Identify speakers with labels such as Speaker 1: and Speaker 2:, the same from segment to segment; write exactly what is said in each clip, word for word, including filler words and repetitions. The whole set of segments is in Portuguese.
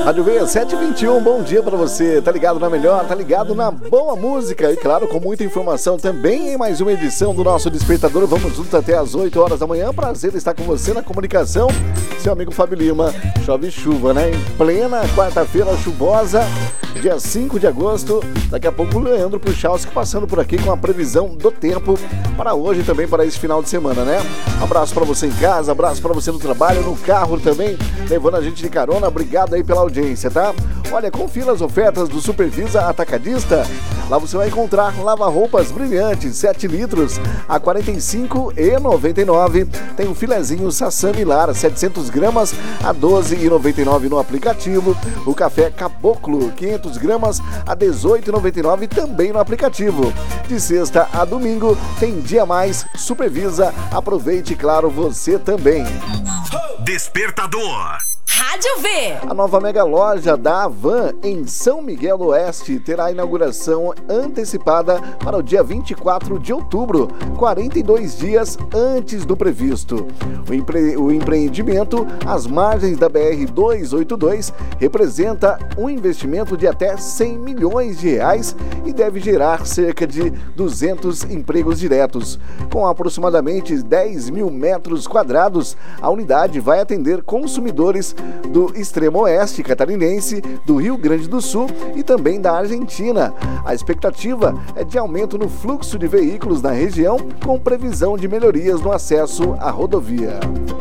Speaker 1: Rádio V sete e vinte e um, bom dia pra você. Tá ligado na melhor, tá ligado na boa música e, claro, com muita informação também em mais uma edição do nosso Despertador. Vamos juntos até às oito horas da manhã. Prazer estar com você na comunicação. Seu amigo Fábio Lima. Chove chuva, né? Em plena quarta-feira chuvosa, dia cinco de agosto. Daqui a pouco o Leandro Puchalski passando por aqui com a previsão do tempo para hoje e também para esse final de semana, né? Abraço pra você em casa, abraço pra você no trabalho, no carro também, levando a gente de carona. Obrigado aí pela audiência, tá? Olha, confira as ofertas do Supervisa Atacadista. Lá você vai encontrar lava-roupas brilhantes, sete litros a quarenta e cinco reais e noventa e nove centavos. Tem o filezinho Sassami Lara, setecentos gramas a doze reais e noventa e nove centavos no aplicativo. O café Caboclo, quinhentas gramas a dezoito reais e noventa e nove centavos também no aplicativo. De sexta a domingo tem dia mais Supervisa. Aproveite, claro, você também.
Speaker 2: Despertador.
Speaker 3: Rádio V.
Speaker 1: A nova mega loja da Havan em São Miguel do Oeste terá a inauguração antecipada para o dia vinte e quatro de outubro, quarenta e dois dias antes do previsto. O, empre... o empreendimento, às margens da B R duzentos e oitenta e dois, representa um investimento de até cem milhões de reais e deve gerar cerca de duzentos empregos diretos. Com aproximadamente dez mil metros quadrados, a unidade vai atender consumidores do extremo oeste catarinense, do Rio Grande do Sul e também da Argentina. A expectativa é de aumento no fluxo de veículos na região, com previsão de melhorias no acesso à rodovia.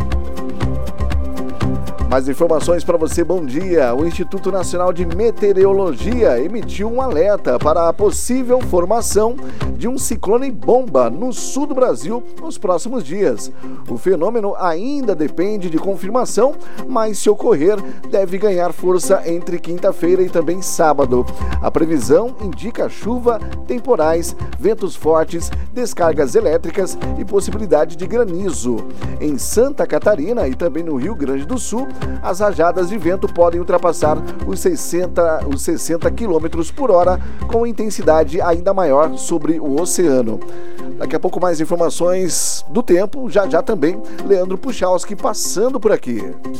Speaker 1: Mais informações para você, bom dia. O Instituto Nacional de Meteorologia emitiu um alerta para a possível formação de um ciclone bomba no sul do Brasil nos próximos dias. O fenômeno ainda depende de confirmação, mas se ocorrer, deve ganhar força entre quinta-feira e também sábado. A previsão indica chuva, temporais, ventos fortes, descargas elétricas e possibilidade de granizo. Em Santa Catarina e também no Rio Grande do Sul, as rajadas de vento podem ultrapassar os sessenta, os sessenta quilômetros por hora, com intensidade ainda maior sobre o oceano. Daqui a pouco mais informações do tempo, já já também Leandro Puchalski passando por aqui.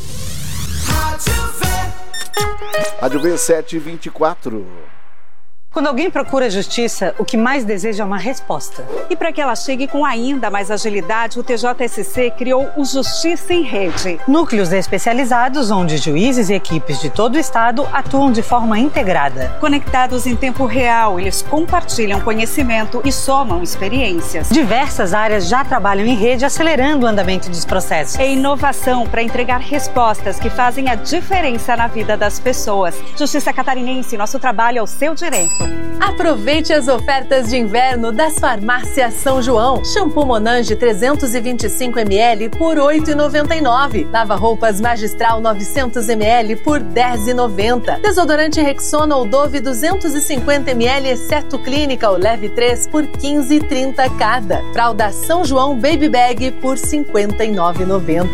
Speaker 1: Rádio V sete e vinte e quatro.
Speaker 4: Quando alguém procura justiça, o que mais deseja é uma resposta.
Speaker 5: E para que ela chegue com ainda mais agilidade, o T J S C criou o Justiça em Rede.
Speaker 4: Núcleos especializados onde juízes e equipes de todo o estado atuam de forma integrada.
Speaker 5: Conectados em tempo real, eles compartilham conhecimento e somam experiências.
Speaker 4: Diversas áreas já trabalham em rede, acelerando o andamento dos processos.
Speaker 5: É inovação para entregar respostas que fazem a diferença na vida das pessoas. Justiça Catarinense, nosso trabalho é o seu direito.
Speaker 6: Aproveite as ofertas de inverno das Farmácias São João. Shampoo Monange trezentos e vinte e cinco mililitros por oito reais e noventa e nove centavos. Lava-roupas Magistral novecentos mililitros por dez reais e noventa centavos. Desodorante Rexona ou Dove duzentos e cinquenta mililitros, exceto Clínica ou Leve três por quinze reais e trinta centavos cada. Fralda São João Baby Bag por cinquenta e nove reais e noventa centavos.